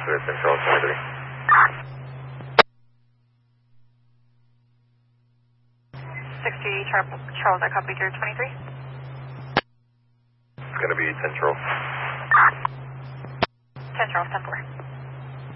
clear, Central 23. 60 Charles, I copy your 23. It's going to be Central. 10 Charles, 10-4.